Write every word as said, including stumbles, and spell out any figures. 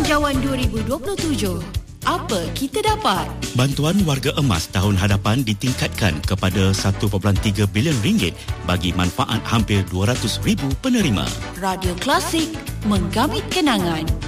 Belanjawan dua ribu dua puluh tujuh. Apa kita dapat? Bantuan warga emas tahun hadapan ditingkatkan kepada satu perpuluhan tiga bilion ringgit bagi manfaat hampir dua ratus ribu penerima. Radio Klasik, menggamit kenangan.